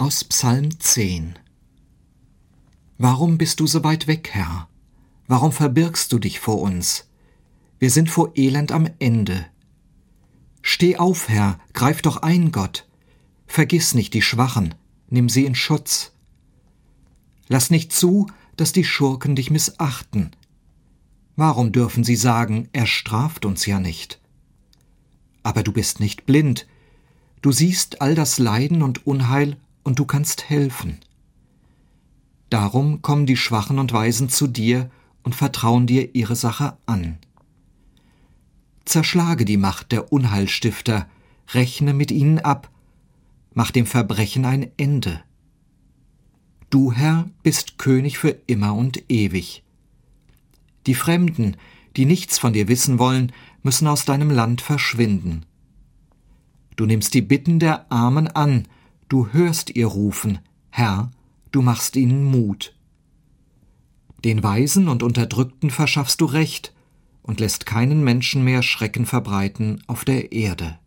Aus Psalm 10. Warum bist du so weit weg, Herr? Warum verbirgst du dich vor uns? Wir sind vor Elend am Ende. Steh auf, Herr, greif doch ein, Gott. Vergiss nicht die Schwachen, nimm sie in Schutz. Lass nicht zu, dass die Schurken dich missachten. Warum dürfen sie sagen, er straft uns ja nicht? Aber du bist nicht blind. Du siehst all das Leiden und Unheil und du kannst helfen. Darum kommen die Schwachen und Weisen zu dir und vertrauen dir ihre Sache an. Zerschlage die Macht der Unheilstifter, rechne mit ihnen ab, mach dem Verbrechen ein Ende. Du, Herr, bist König für immer und ewig. Die Fremden, die nichts von dir wissen wollen, müssen aus deinem Land verschwinden. Du nimmst die Bitten der Armen an, du hörst ihr Rufen, Herr, du machst ihnen Mut. Den Weisen und Unterdrückten verschaffst du Recht und lässt keinen Menschen mehr Schrecken verbreiten auf der Erde.